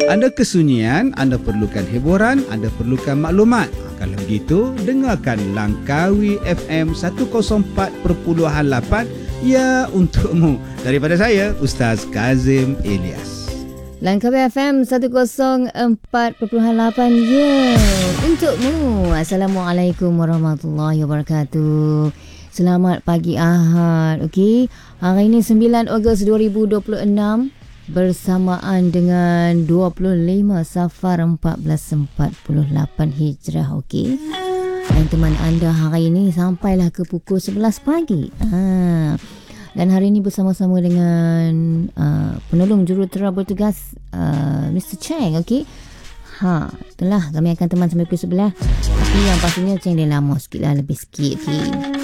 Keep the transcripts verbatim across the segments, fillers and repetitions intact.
Anda kesunyian, anda perlukan hiburan, anda perlukan maklumat. Kalau begitu, dengarkan Langkawi F M seratus empat perpuluhan lapan, ya untukmu. Daripada saya, Ustaz Kazim Ilyas. Langkawi F M seratus empat perpuluhan lapan, ya untukmu. Assalamualaikum warahmatullahi wabarakatuh. Selamat pagi Ahad. Okey, hari ini sembilan Ogos dua ribu dua puluh enam bersamaan dengan dua puluh lima Safar seribu empat ratus empat puluh lapan Hijrah. Okey, dan teman anda hari ini sampailah ke pukul sebelas pagi. Ha. Dan hari ini bersama-sama dengan uh, penolong jurutera bertugas uh, Mister Cheng. Okey, ha, itulah kami akan teman sampai pukul sebelas. Tapi yang pastinya Cheng dia lama sikit lah, lebih sikit. Okey.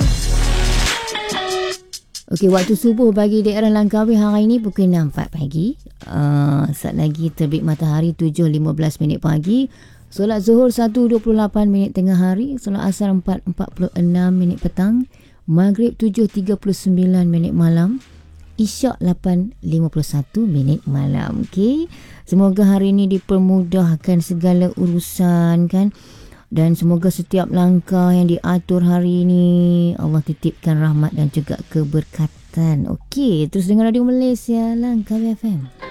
Okey, waktu subuh bagi daerah Langkawi hari ini pukul enam empat pagi. Uh, saat lagi terbit matahari tujuh lima belas minit pagi. Solat Zuhur satu dua puluh lapan minit tengah hari. Solat Asar empat empat puluh enam minit petang. Maghrib tujuh tiga puluh sembilan minit malam. Isyak lapan lima puluh satu minit malam. Okey. Semoga hari ini dipermudahkan segala urusan kan. Dan semoga setiap langkah yang diatur hari ini Allah titipkan rahmat dan juga keberkatan. Okey, terus dengar Radio Malaysia Langkawi F M.